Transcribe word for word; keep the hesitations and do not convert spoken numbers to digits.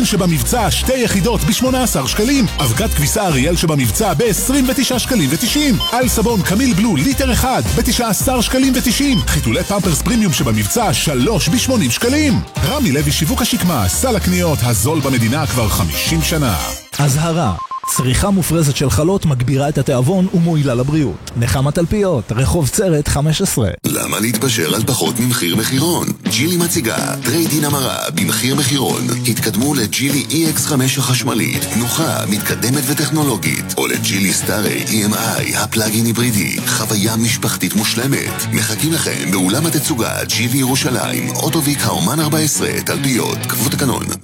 שבמבצע שתי יחידות ב-שמונה עשר שקלים, אבקת כביסה אריאל שבמבצע ב-עשרים ותשעה שקלים ו-תשעים, על סבון קמיל בלו ליטר אחד ב-תשעה עשר שקלים ו-תשעים, חיתולי פמפרס פרימיום שבמבצע שלוש ב-שמונים שקלים. רמי לוי שיווק השקמה, סל הקניות הזול במדינה כבר חמישים שנה. אזהרה, צריכה מופרזת של חלות מגבירה את התיאבון ומועילה לבריאות. נחמה תלפיות, רחוב צרת חמש עשרה. למה להתפשר על פחות ממחיר מחירון? ג'ילי מציגה טרייד-אין המרה במחיר מחירון. התקדמו לג'ילי אי אקס חמש החשמלית, נוחה, מתקדמת וטכנולוגית, או לג'ילי סטארי אי אם איי הפלאגין היברידי, חוויה משפחתית מושלמת. מחכים לכם באולם התצוגה ג'ילי ירושלים, אוטוביק האומן ארבע עשרה, תלפיות, כפוף תקנון.